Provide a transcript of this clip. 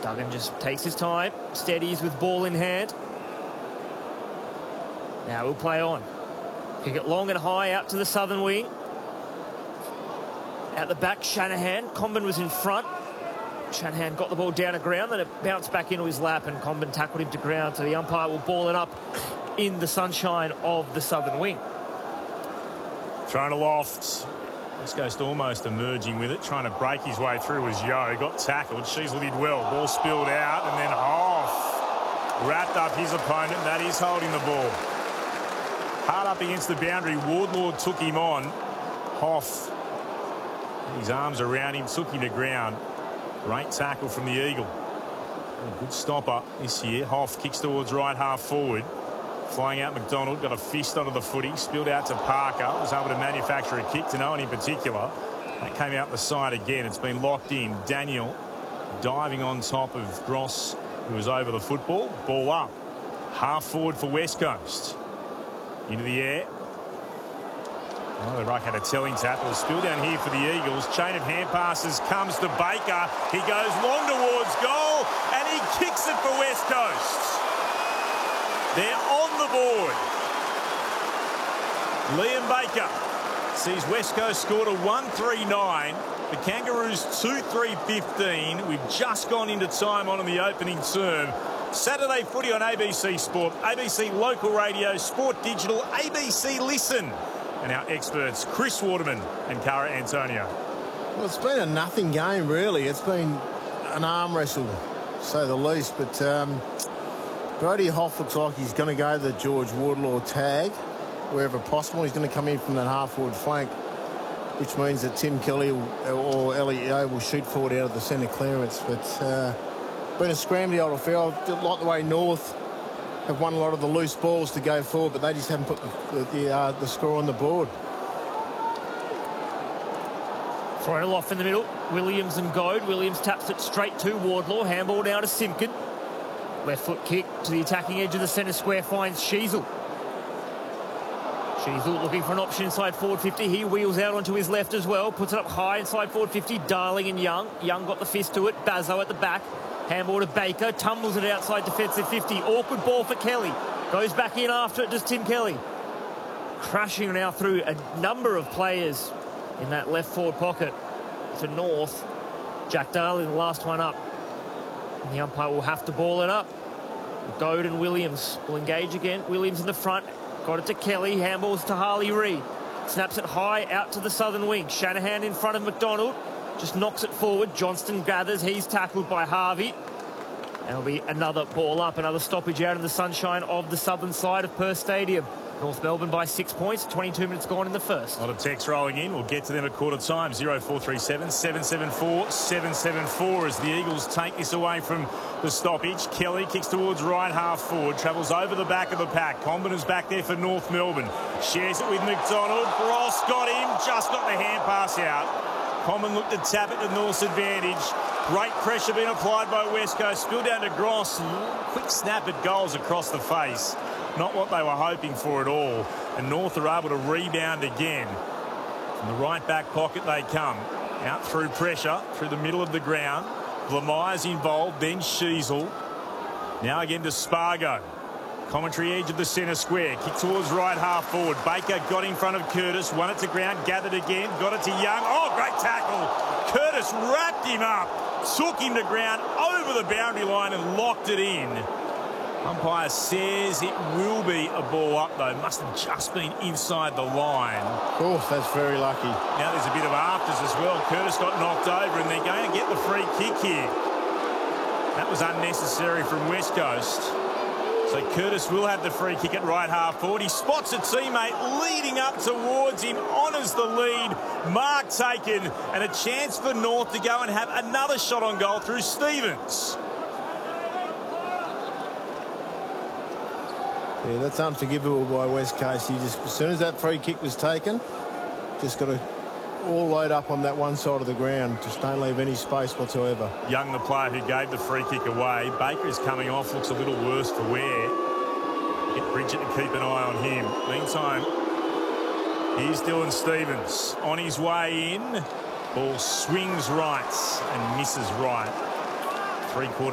Duggan just takes his time, steadies with ball in hand. Now we'll play on. Kick it long and high out to the southern wing. At the back, Shanahan. Comben was in front. Shanahan got the ball down to ground, then it bounced back into his lap, and Comben tackled him to ground, so the umpire will ball it up in the sunshine of the southern wing. Thrown aloft. This goes to almost emerging with it, trying to break his way through as Yeo got tackled. Sheasley did well. Ball spilled out, and then Hoff wrapped up his opponent. That is holding the ball. Hard up against the boundary. Wardlaw took him on. Hoff, his arms around him, took him to ground. Great tackle from the Eagle. A good stopper this year. Hoff kicks towards right half forward. Flying out McDonald, got a fist onto the footy, spilled out to Parker, was able to manufacture a kick to no one in particular. That came out the side again. It's been locked in. Daniel diving on top of Gross, who was over the football. Ball up. Half forward for West Coast. Into the air. Oh, the ruck had a telling tackle. Spill down here for the Eagles. Chain of hand passes comes to Baker. He goes long towards goal, and he kicks it for West Coast. They're on the board. Liam Baker sees West Coast score to 1-3-9. The Kangaroos 2-3-15. We've just gone into time on in the opening term. Saturday footy on ABC Sport, ABC Local Radio, Sport Digital, ABC Listen. And our experts, Chris Waterman and Cara Antonio. Well, it's been a nothing game, really. It's been an arm wrestle, to say the least. But Brody Hoff looks like he's going to go the George Wardlaw tag wherever possible. He's going to come in from that half-forward flank, which means that Tim Kelly or Elliot will shoot forward out of the centre clearance. But been a scrambly old affair. Like the way North have won a lot of the loose balls to go forward, but they just haven't put the score on the board. Thrown it off in the middle. Williams and Goad. Williams taps it straight to Wardlaw. Handball down to Simpkin. Left foot kick to the attacking edge of the centre square, finds Sheasel. Sheasel looking for an option inside forward 50. He wheels out onto his left as well. Puts it up high inside forward 50. Darling and Young. Young got the fist to it. Bazzo at the back. Handball to Baker, tumbles it outside defensive 50. Awkward ball for Kelly. Goes back in after it, does Tim Kelly. Crashing now through a number of players in that left forward pocket to North. Jack Darling, the last one up. And the umpire will have to ball it up. Goad and Williams will engage again. Williams in the front. Got it to Kelly. Handballs to Harley Reid. Snaps it high out to the southern wing. Shanahan in front of McDonald. Just knocks it forward. Johnston gathers. He's tackled by Harvey. There'll be another ball up, another stoppage out in the sunshine of the southern side of Perth Stadium. North Melbourne by 6 points. 22 minutes gone in the first. A lot of text rolling in. We'll get to them at quarter time. 0437 774 774 as the Eagles take this away from the stoppage. Kelly kicks towards right half forward. Travels over the back of the pack. Comben is back there for North Melbourne. Shares it with McDonald. Ross got him. Just got the hand pass out. Comben looked to tap it to North's advantage. Great pressure being applied by West Coast. Spill down to Gross. Quick snap at goals across the face. Not what they were hoping for at all. And North are able to rebound again. From the right back pocket they come. Out through pressure, through the middle of the ground. Lemeyer's involved, then Sheasel. Now again to Spargo. Commentary edge of the centre square. Kick towards right half forward. Baker got in front of Curtis. Won it to ground. Gathered again. Got it to Young. Oh, great tackle. Curtis wrapped him up. Took him to ground over the boundary line and locked it in. Umpire says it will be a ball up, though. Must have just been inside the line. Of course, that's very lucky. Now there's a bit of afters as well. Curtis got knocked over and they're going to get the free kick here. That was unnecessary from West Coast. So Curtis will have the free kick at right half forward. He spots a teammate leading up towards him, honours the lead. Mark taken, and a chance for North to go and have another shot on goal through Stevens. Yeah, that's unforgivable by West Coast. He just, as soon as that free kick was taken, just got to all load up on that one side of the ground. Just don't leave any space whatsoever. Young, the player who gave the free kick away. Baker is coming off, looks a little worse for wear. Get Bridget to keep an eye on him. Meantime, here's Dylan Stevens on his way in. Ball swings right and misses right. Three-quarter